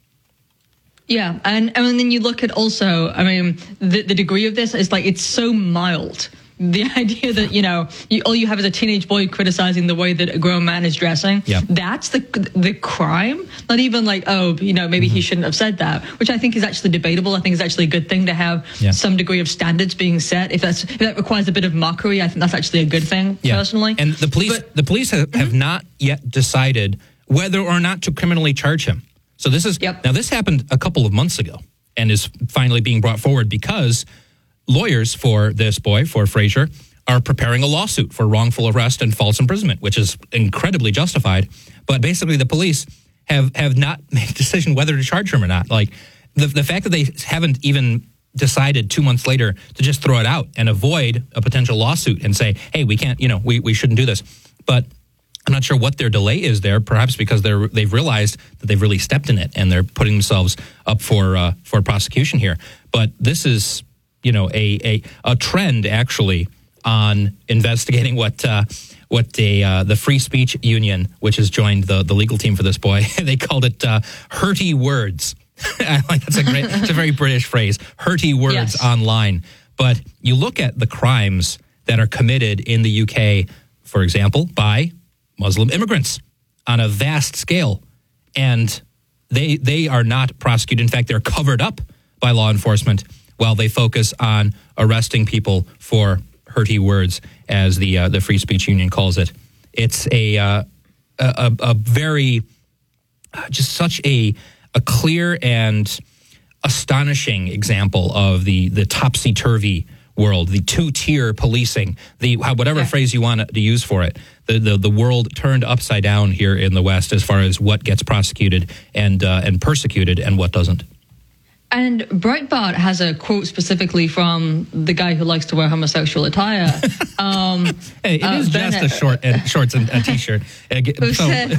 Yeah, and then you look at also, I mean, the degree of this is like, it's so mild. The idea that, all you have is a teenage boy criticizing the way that a grown man is dressing. Yep. That's the crime. Not even like, maybe he shouldn't have said that, which I think is actually debatable. I think it's actually a good thing to have some degree of standards being set. If that requires a bit of mockery, I think that's actually a good thing, personally. And the police have not yet decided whether or not to criminally charge him. So this is now this happened a couple of months ago and is finally being brought forward because lawyers for this boy, for Fraser, are preparing a lawsuit for wrongful arrest and false imprisonment, which is incredibly justified. But basically the police have not made a decision whether to charge him or not. Like the fact that they haven't even decided 2 months later to just throw it out and avoid a potential lawsuit and say, hey, we can't, we shouldn't do this. But I'm not sure what their delay is there, perhaps because they've realized that they've really stepped in it and they're putting themselves up for prosecution here. But this is, a trend actually on investigating what the Free Speech Union, which has joined the legal team for this boy, they called it hurty words. I like it's a very British phrase, hurty words online. But you look at the crimes that are committed in the UK, for example, by Muslim immigrants on a vast scale, and they are not prosecuted. In fact, they're covered up by law enforcement while they focus on arresting people for hurty words, as the Free Speech Union calls it. It's a very just such a clear and astonishing example of the topsy-turvy world, the two-tier policing, whatever phrase you want to use for it. The world turned upside down here in the West as far as what gets prosecuted and persecuted and what doesn't. And Breitbart has a quote specifically from the guy who likes to wear homosexual attire. Hey, it is Bennett, just shorts and a T-shirt. Who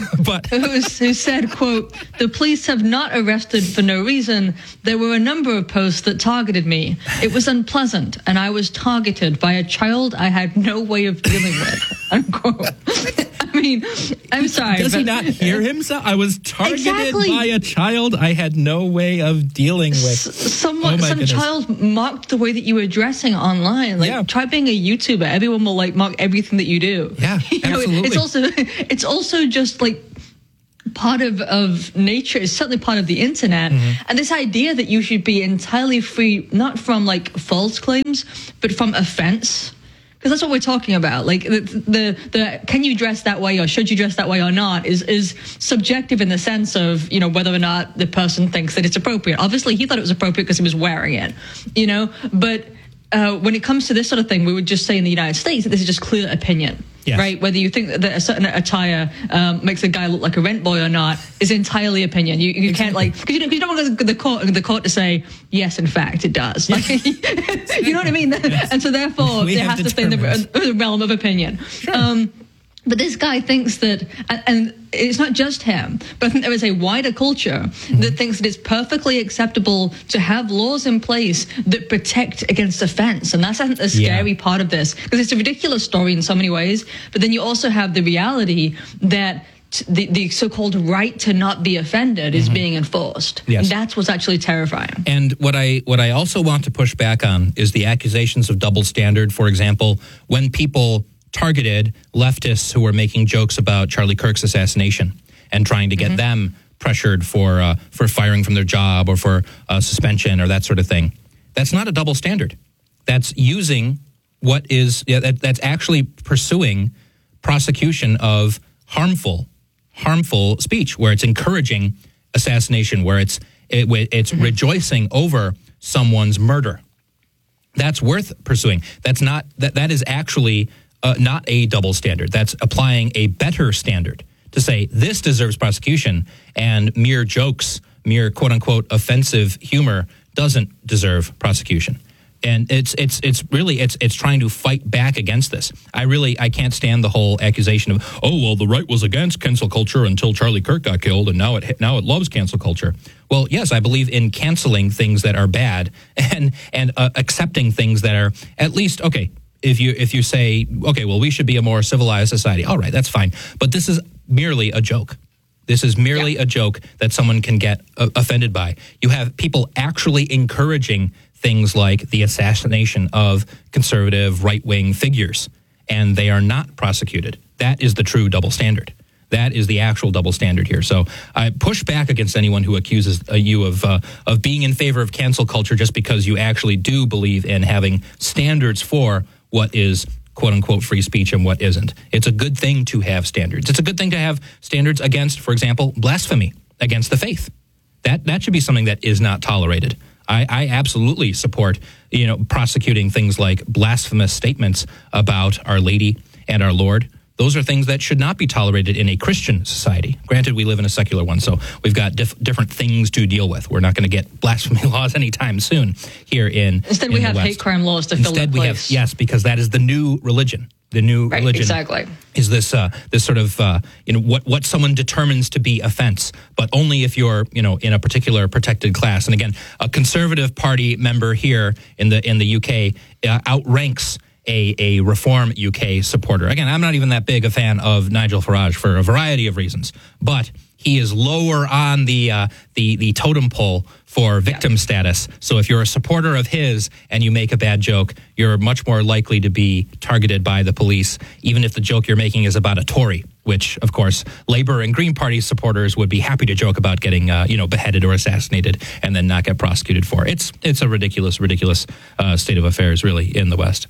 said, quote, "The police have not arrested for no reason. There were a number of posts that targeted me. It was unpleasant, and I was targeted by a child I had no way of dealing with," unquote. I mean, I'm sorry. Does he not hear himself? I was targeted by a child I had no way of dealing with. Some child mocked the way that you were dressing online. Try being a YouTuber. Everyone will mock everything that you do. Yeah, absolutely. It's also just part of nature. It's certainly part of the internet. Mm-hmm. And this idea that you should be entirely free, not from false claims, but from offense. Because that's what we're talking about. The can you dress that way or should you dress that way or not is subjective in the sense of, whether or not the person thinks that it's appropriate. Obviously, he thought it was appropriate because he was wearing it, But when it comes to this sort of thing, we would just say in the United States that this is just clear opinion. Yes. Right? Whether you think that a certain attire makes a guy look like a rent boy or not is entirely opinion. You can't because you don't want the court to say, yes, in fact, it does. You know what I mean? And so therefore, it has to stay in the realm of opinion. Sure. But this guy thinks that, and it's not just him, but I think there is a wider culture that thinks that it's perfectly acceptable to have laws in place that protect against offense. And that's, I think, the scary part of this, because it's a ridiculous story in so many ways. But then you also have the reality that the so-called right to not be offended is being enforced. Yes. And that's what's actually terrifying. And what I also want to push back on is the accusations of double standard. For example, when people targeted leftists who were making jokes about Charlie Kirk's assassination and trying to get them pressured for firing from their job or for suspension or that sort of thing. That's not a double standard. That's using that's actually pursuing prosecution of harmful speech, where it's encouraging assassination, where it's rejoicing over someone's murder. That's worth pursuing. That's not that is actually not a double standard. That's applying a better standard to say this deserves prosecution and mere jokes, mere quote unquote offensive humor doesn't deserve prosecution. And it's trying to fight back against this. I can't stand the whole accusation of, the right was against cancel culture until Charlie Kirk got killed, and now it loves cancel culture. Well, yes, I believe in canceling things that are bad and accepting things that are at least okay. If you say, okay, well, we should be a more civilized society, all right, that's fine. But this is merely a joke. This is merely a joke that someone can get offended by. You have people actually encouraging things like the assassination of conservative right-wing figures, and they are not prosecuted. That is the true double standard. That is the actual double standard here. So I push back against anyone who accuses you of being in favor of cancel culture just because you actually do believe in having standards for what is quote-unquote free speech and what isn't. It's a good thing to have standards. It's a good thing to have standards against, for example, blasphemy against the faith. That should be something that is not tolerated. I absolutely support, prosecuting things like blasphemous statements about Our Lady and our Lord. Those are things that should not be tolerated in a Christian society. Granted, we live in a secular one, so we've got different things to deal with. We're not going to get blasphemy laws anytime soon here in Instead, we have hate crime laws to fill that place. Yes, because that is the new religion. The new religion is this sort of what someone determines to be offense, but only if you're in a particular protected class. And again, a Conservative Party member here in the UK outranks a Reform UK supporter. Again, I'm not even that big a fan of Nigel Farage for a variety of reasons, but he is lower on the totem pole for victim status. So if you're a supporter of his and you make a bad joke, you're much more likely to be targeted by the police, even if the joke you're making is about a Tory, which, of course, Labour and Green Party supporters would be happy to joke about getting beheaded or assassinated and then not get prosecuted for. It's a ridiculous state of affairs, really, in the West.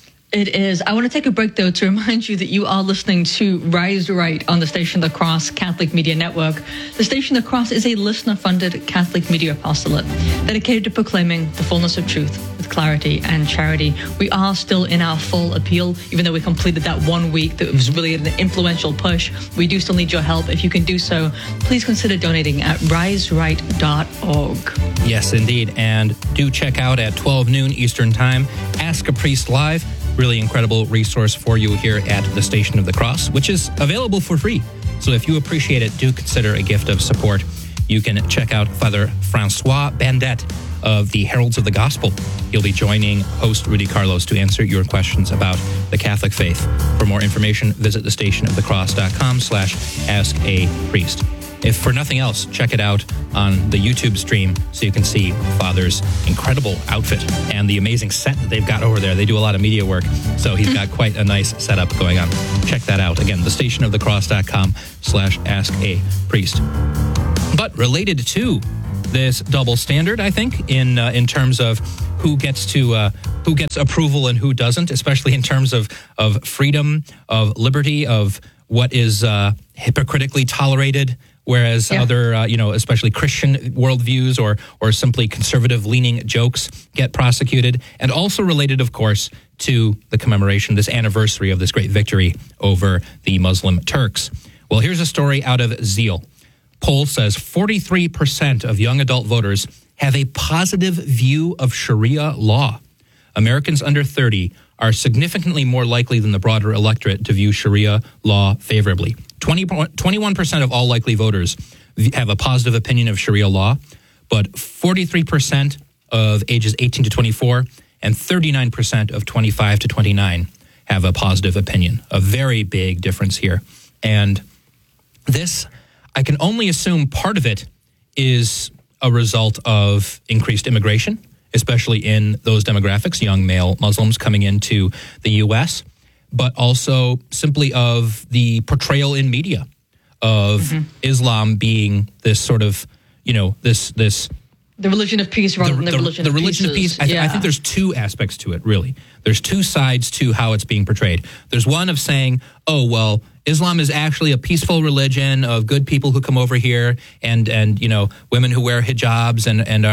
It is. I want to take a break, though, to remind you that you are listening to Rise Right on the Station of the Cross Catholic Media Network. The Station of the Cross is a listener-funded Catholic media apostolate dedicated to proclaiming the fullness of truth with with clarity and charity. We are still in our full appeal, even though we completed that 1 week that was really an influential push. We do still need your help. If you can do so, please consider donating at riseright.org. Yes, indeed. And do check out at 12 noon Eastern Time, Ask a Priest Live. Really incredible resource for you here at the Station of the Cross, which is available for free. So if you appreciate it, do consider a gift of support. You can check out Father Francois Bandette of the Heralds of the Gospel. He'll be joining host Rudy Carlos to answer your questions about the Catholic faith. For more information, visit thestationofthecross.com/askapriest. If for nothing else, check it out on the YouTube stream so you can see Father's incredible outfit and the amazing set that they've got over there. They do a lot of media work, so he's got quite a nice setup going on. Check that out. Again, thestationofthecross.com/askapriest. But related to this double standard, I think, in terms of who gets approval and who doesn't, especially in terms of freedom, of liberty, of what is hypocritically tolerated, whereas other, especially Christian worldviews or simply conservative-leaning jokes get prosecuted, and also related, of course, to the commemoration, this anniversary of this great victory over the Muslim Turks. Well, here's a story out of Zeal. Poll says 43% of young adult voters have a positive view of Sharia law. Americans under 30 are significantly more likely than the broader electorate to view Sharia law favorably. 21% of all likely voters have a positive opinion of Sharia law, but 43% of ages 18 to 24 and 39% of 25 to 29 have a positive opinion. A very big difference here. And this, I can only assume part of it is a result of increased immigration, especially in those demographics, young male Muslims coming into the U.S., but also simply of the portrayal in media of Islam being this sort of, this the religion of peace rather than the religion of peace. I think there's two aspects to it, really. There's two sides to how it's being portrayed. There's one of saying, oh, well, Islam is actually a peaceful religion of good people who come over here and women who wear hijabs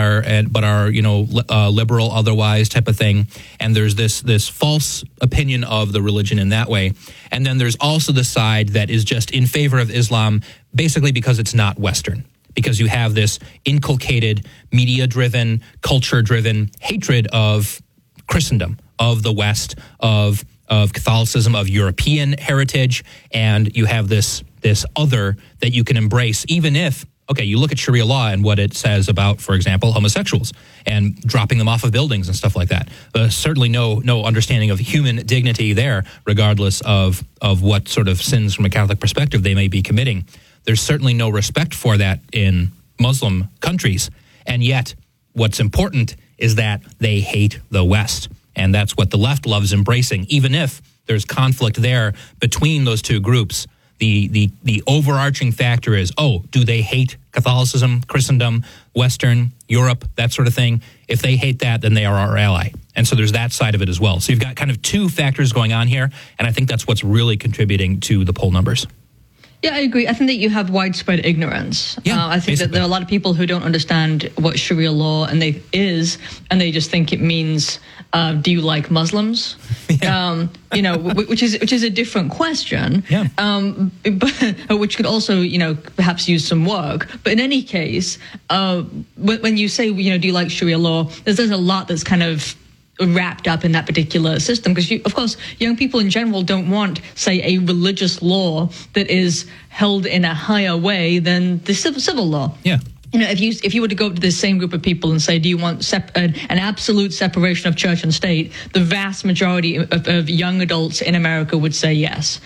but are liberal otherwise type of thing. And there's this false opinion of the religion in that way. And then there's also the side that is just in favor of Islam basically because it's not Western. Because you have this inculcated, media-driven, culture-driven hatred of Christendom, of the West, of Catholicism, of European heritage, and you have this other that you can embrace, even if, you look at Sharia law and what it says about, for example, homosexuals and dropping them off of buildings and stuff like that. Certainly no understanding of human dignity there, regardless of what sort of sins from a Catholic perspective they may be committing. There's certainly no respect for that in Muslim countries. And yet, what's important is that they hate the West. And that's what the left loves embracing. Even if there's conflict there between those two groups, the overarching factor is, do they hate Catholicism, Christendom, Western, Europe, that sort of thing? If they hate that, then they are our ally. And so there's that side of it as well. So you've got kind of two factors going on here. And I think that's what's really contributing to the poll numbers. Yeah, I agree. I think that you have widespread ignorance. Yeah, I think that there are a lot of people who don't understand what Sharia law and they just think it means, do you like Muslims? Yeah. Which is a different question. Yeah. But which could also, perhaps use some work. But in any case, when you say, do you like Sharia law? There's a lot that's kind of wrapped up in that particular system, because of course young people in general don't want, say, a religious law that is held in a higher way than the civil law. Yeah. If you were to go to the same group of people and say, do you want an absolute separation of church and state, the vast majority of young adults in America would say yes.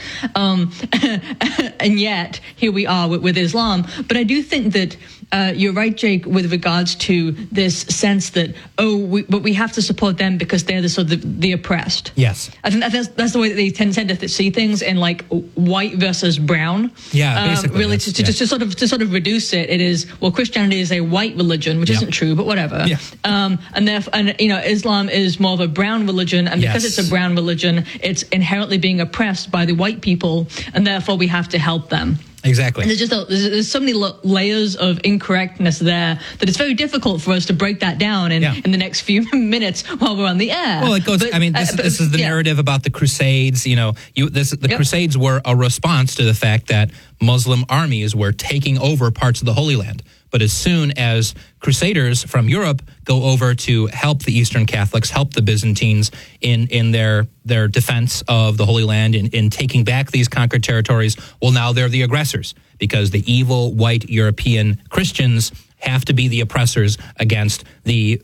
And yet, here we are with Islam. But I do think that you're right, Jake, with regards to this sense that, but we have to support them because they're the oppressed. Yes. I think that's the way that they tend to see things, in like white versus brown. Yeah, basically. Really, to sort of reduce it, it is, well, Christianity is a white religion, which isn't true, but whatever. Yeah. And therefore, Islam is more of a brown religion, and because it's a brown religion, it's inherently being oppressed by the white people, and therefore we have to help them. Exactly. And there's so many layers of incorrectness there that it's very difficult for us to break that down in the next few minutes while we're on the air. Well, it goes. This is the narrative about the Crusades. The Crusades were a response to the fact that Muslim armies were taking over parts of the Holy Land. But as soon as Crusaders from Europe go over to help the Eastern Catholics, help the Byzantines in their defense of the Holy Land, in taking back these conquered territories, well, now they're the aggressors because the evil white European Christians have to be the oppressors against the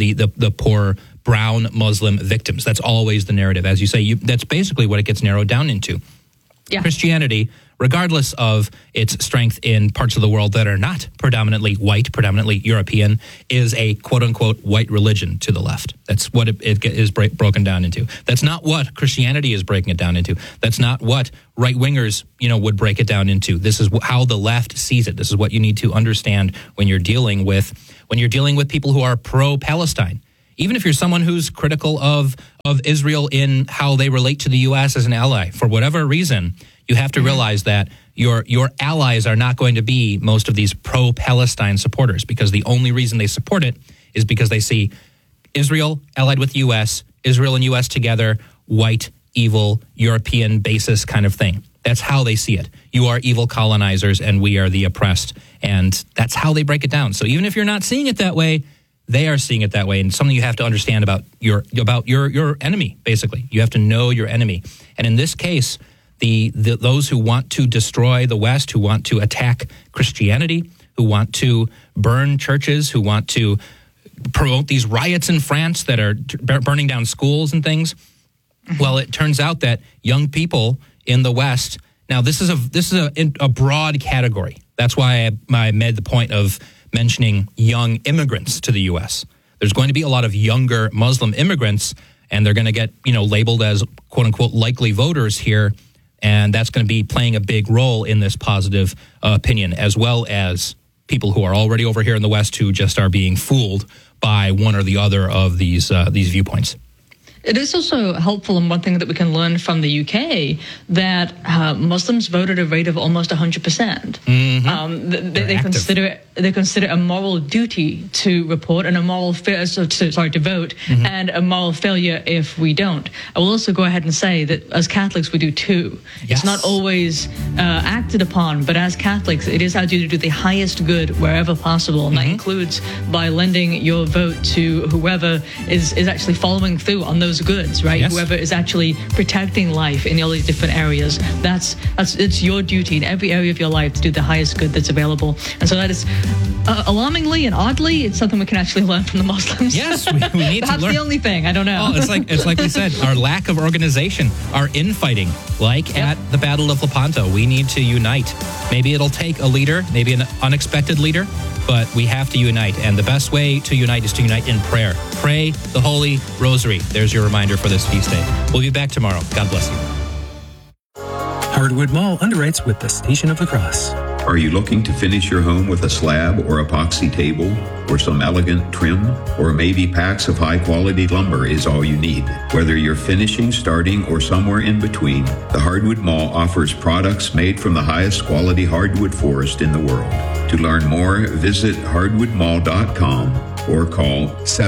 poor brown Muslim victims. That's always the narrative. As you say, that's basically what it gets narrowed down into. Yeah. Christianity, regardless of its strength in parts of the world that are not predominantly white, predominantly European, is a quote-unquote white religion to the left. That's what it is broken down into. That's not what Christianity is breaking it down into. That's not what right-wingers, would break it down into. This is how the left sees it. This is what you need to understand when you're dealing with people who are pro-Palestine. Even if you're someone who's critical of Israel in how they relate to the U.S. as an ally, for whatever reason, you have to realize that your allies are not going to be most of these pro-Palestine supporters, because the only reason they support it is because they see Israel allied with the U.S., Israel and U.S. together, white, evil, European basis kind of thing. That's how they see it. You are evil colonizers and we are the oppressed. And that's how they break it down. So even if you're not seeing it that way, they are seeing it that way, and something you have to understand about your enemy. Basically, you have to know your enemy. And in this case, those who want to destroy the West, who want to attack Christianity, who want to burn churches, who want to promote these riots in France that are burning down schools and things. Well, it turns out that young people in the West. Now, this is a broad category. That's why I made the point of mentioning young immigrants to the U.S. There's going to be a lot of younger Muslim immigrants, and they're going to get, labeled as quote-unquote likely voters here, and that's going to be playing a big role in this positive opinion, as well as people who are already over here in the West who just are being fooled by one or the other of these viewpoints. It is also helpful, and one thing that we can learn from the UK, that Muslims vote at a rate of almost 100%. Mm-hmm. They consider it a moral duty to report and a moral to vote, mm-hmm. and a moral failure if we don't. I will also go ahead and say that as Catholics we do too. Yes. It's not always acted upon, but as Catholics it is our duty to do the highest good wherever possible, and mm-hmm. that includes by lending your vote to whoever is actually following through on those goods, right? Yes. Whoever is actually protecting life in all these different areas. It's your duty in every area of your life to do the highest good that's available. And so that is alarmingly and oddly, it's something we can actually learn from the Muslims. Yes, we need to learn. Perhaps the only thing, I don't know. Well, it's like we said, our lack of organization, our infighting, like at the Battle of Lepanto. We need to unite. Maybe it'll take a leader, maybe an unexpected leader, but we have to unite. And the best way to unite is to unite in prayer. Pray the Holy Rosary. There's your reminder for this feast day. We'll be back tomorrow. God bless you. Hardwood Mall underwrites with the Station of the Cross. Are you looking to finish your home with a slab or epoxy table or some elegant trim? Or maybe packs of high-quality lumber is all you need? Whether you're finishing, starting, or somewhere in between, the Hardwood Mall offers products made from the highest quality hardwood forest in the world. To learn more, visit hardwoodmall.com or call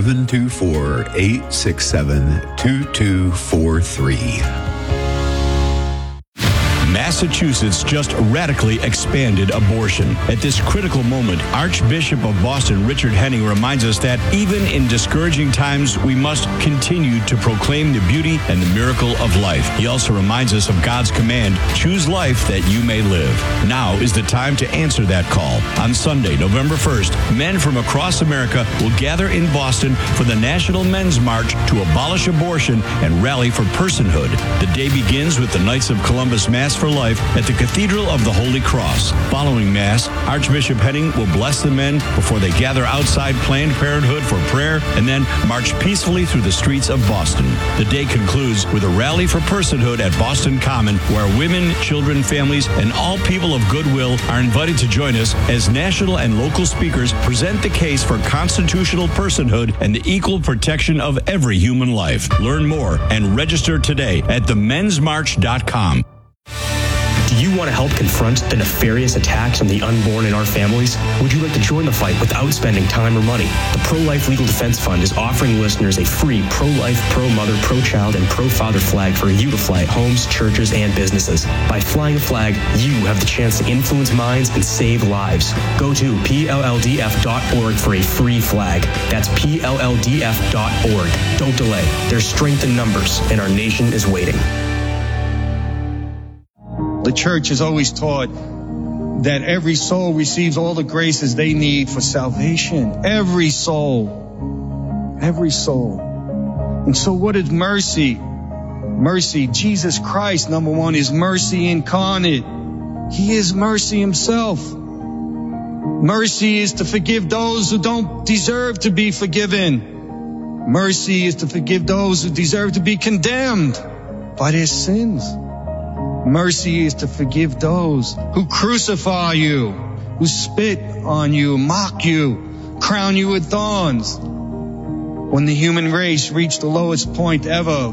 724-867-2243. Massachusetts just radically expanded abortion. At this critical moment, Archbishop of Boston Richard Henning reminds us that even in discouraging times, we must continue to proclaim the beauty and the miracle of life. He also reminds us of God's command, choose life that you may live. Now is the time to answer that call. On Sunday, November 1st, men from across America will gather in Boston for the National Men's March to abolish abortion and rally for personhood. The day begins with the Knights of Columbus Mass for Life at the Cathedral of the Holy Cross. Following Mass, Archbishop Henning will bless the men before they gather outside Planned Parenthood for prayer and then march peacefully through the streets of Boston. The day concludes with a rally for personhood at Boston Common, where women, children, families, and all people of goodwill are invited to join us as national and local speakers present the case for constitutional personhood and the equal protection of every human life. Learn more and register today at themensmarch.com. Do you want to help confront the nefarious attacks on the unborn in our families? Would you like to join the fight without spending time or money? The Pro-Life Legal Defense Fund is offering listeners a free pro-life, pro-mother, pro-child, and pro-father flag for you to fly at homes, churches, and businesses. By flying a flag, you have the chance to influence minds and save lives. Go to PLLDF.org for a free flag. That's PLLDF.org. Don't delay. There's strength in numbers, and our nation is waiting. The church has always taught that every soul receives all the graces they need for salvation. Every soul. Every soul. And so what is mercy? Mercy, Jesus Christ, number one, is mercy incarnate. He is mercy himself. Mercy is to forgive those who don't deserve to be forgiven. Mercy is to forgive those who deserve to be condemned by their sins. Mercy is to forgive those who crucify you, who spit on you, mock you, crown you with thorns. When the human race reached the lowest point ever,